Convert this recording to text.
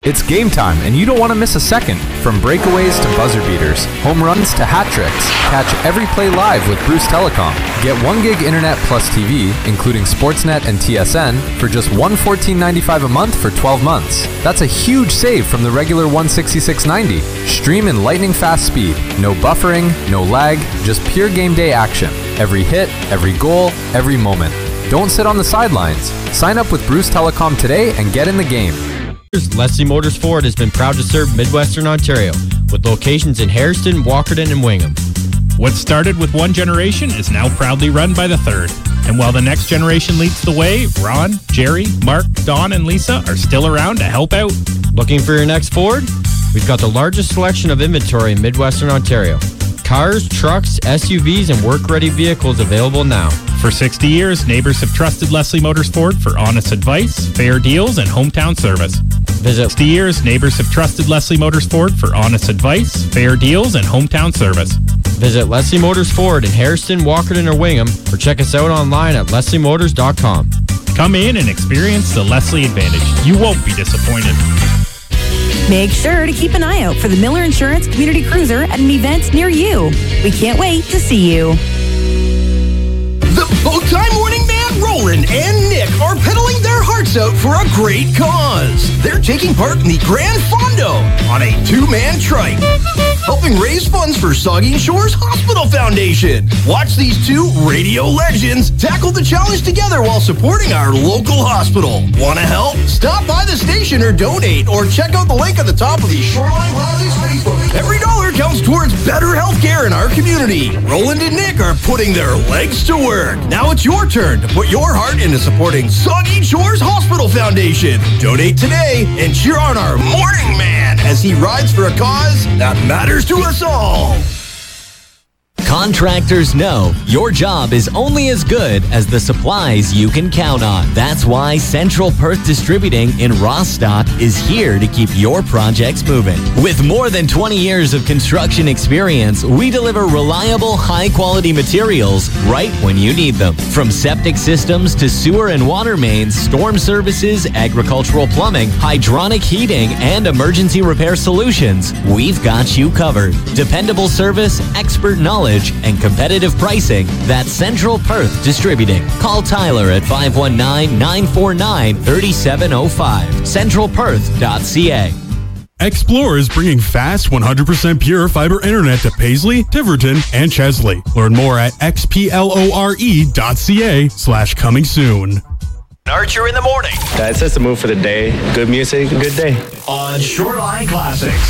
It's game time, and you don't want to miss a second. From breakaways to buzzer beaters, home runs to hat tricks, catch every play live with Bruce Telecom. Get 1 gig internet plus TV, including Sportsnet and TSN, for just $114.95 a month for 12 months. That's a huge save from the regular $166.90. Stream in lightning fast speed. No buffering, no lag, just pure game day action. Every hit, every goal, every moment. Don't sit on the sidelines. Sign up with Bruce Telecom today and get in the game. Leslie Motors Ford has been proud to serve Midwestern Ontario with locations in Hairston, Walkerton, and Wingham. What started with one generation is now proudly run by the third. And while the next generation leads the way, Ron, Jerry, Mark, Don, and Lisa are still around to help out. Looking for your next Ford? We've got the largest selection of inventory in Midwestern Ontario. Cars, trucks, SUVs, and work-ready vehicles available now. For 60 years, neighbors have trusted Leslie Motors Ford for honest advice, fair deals, and hometown service. Visit 60 years, neighbors have trusted Leslie Motors Ford for honest advice, fair deals, and hometown service. Visit Leslie Motors Ford in Hairston, Walkerton, or Wingham, or check us out online at lesliemotors.com. Come in and experience the Leslie advantage. You won't be disappointed. Make sure to keep an eye out for the Miller Insurance Community Cruiser at an event near you. We can't wait to see you. The Bowtie Morning Man, Roland and Nick, are pedaling their hearts out for a great cause. They're taking part in the Grand Fondo on a two-man trike, helping raise funds for Saugeen Shores Hospital Foundation. Watch these two radio legends tackle the challenge together while supporting our local hospital. Want to help? Stop by the station or donate, or check out the link at the top of the Shoreline Plaza's Facebook. Every dollar counts towards better healthcare in our community. Roland and Nick are putting their legs to work. Now it's your turn to put your heart into supporting Saugeen Shores Hospital Foundation. Donate today and cheer on our morning man as he rides for a cause that matters to us all. Contractors know your job is only as good as the supplies you can count on. That's why Central Perth Distributing in Rostock is here to keep your projects moving. With more than 20 years of construction experience, we deliver reliable, high-quality materials right when you need them. From septic systems to sewer and water mains, storm services, agricultural plumbing, hydronic heating, and emergency repair solutions, we've got you covered. Dependable service, expert knowledge, and competitive pricing. That's Central Perth Distributing. Call Tyler at 519-949-3705. CentralPerth.ca. Xplore is bringing fast 100% pure fiber internet to Paisley, Tiverton, and Chesley. Learn more at xplore.ca/coming soon. Archer in the morning. That sets the mood for the day. Good music, good day. On Shoreline Classics.